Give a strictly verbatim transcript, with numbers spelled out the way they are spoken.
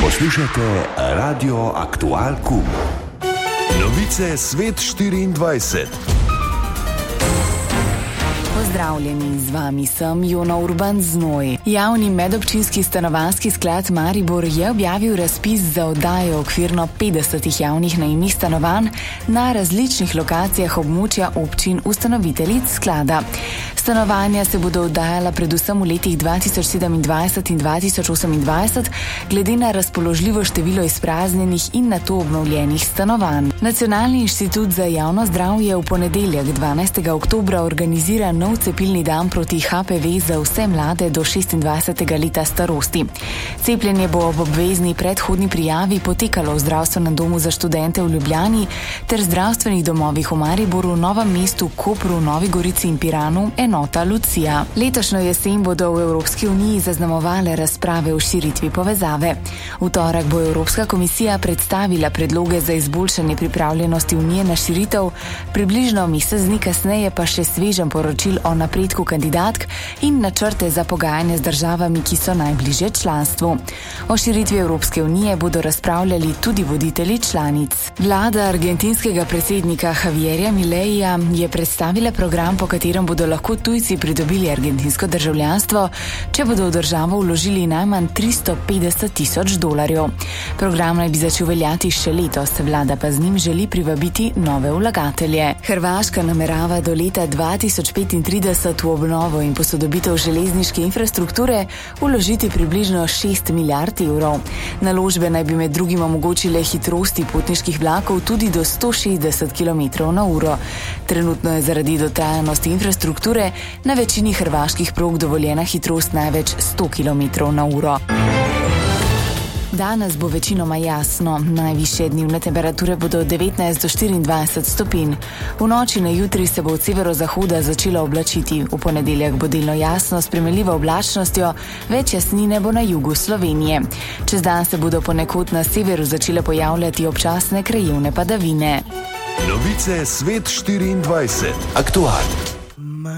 Poslušate Radio Aktual Kum. Novice Svet štiriindvajset. Pozdravljeni, z vami sem Jona Urban Znoj. Javni medobčinski stanovanjski sklad Maribor je objavil razpis za oddajo okvirno petdesetih javnih najemnih stanovanj na različnih lokacijah območja občin ustanoviteljic sklada. Stanovanja se bodo oddajala predvsem v letih dva tisoč sedemindvajset in dva tisoč osemindvajset, glede na razpoložljivo število izpraznjenih in nato obnovljenih stanovanj. Nacionalni inštitut za javno zdravje v ponedeljek dvanajstega oktobra organizira nov cepilni dan proti H P V za vse mlade do šestindvajsetega leta starosti. Cepljenje bo ob obvezni predhodni prijavi potekalo v Zdravstvenem domu za študente v Ljubljani ter zdravstvenih domovih v Mariboru, Novem mestu, Kopru, Novi Gorici in Piranu, enota Lucija. Letošnjo jesen bodo v Evropski uniji zaznamovale razprave o širitvi povezave. V torek bo Evropska komisija predstavila predloge za izboljšanje pripravljenosti unije na širitev, približno mesec dni kasneje pa še svežen poročil o napredku kandidatk in načrte za pogajanje z državami, ki so najbližje članstvu. O širitvi Evropske unije bodo razpravljali tudi voditelji članic. Vlada argentinskega predsednika Javierja Mileija je predstavila program, po katerem bodo lahko tujci pridobili argentinsko državljanstvo, če bodo v državo vložili najmanj tristo petdeset tisoč dolarjev. Program naj bi začel veljati še letos, vlada pa z njim želi privabiti nove vlagatelje. Hrvaška namerava do leta dva tisoč petintrideset v obnovo in posodobitev železniške infrastrukture vložiti približno šest milijard evrov. Naložbe naj bi med drugim omogočile hitrosti potniških vlakov tudi do sto šestdeset kilometrov na uro. Trenutno je zaradi dotrajanosti infrastrukture na večini hrvaških prog dovoljena hitrost največ sto kilometrov na uro. Danes bo večinoma jasno, najvišje dnevne temperature bodo od devetnajst do štiriindvajset stopinj. V noči na jutri se bo od severozahoda začelo oblačiti. V ponedeljek bo delno jasno s primerljivo oblačnostjo, več jasnine bo na jugu Slovenije. Čez dan se bodo ponekod na severu začele pojavljati občasne krajevne padavine. Novice Svet štiriindvajset. Aktual.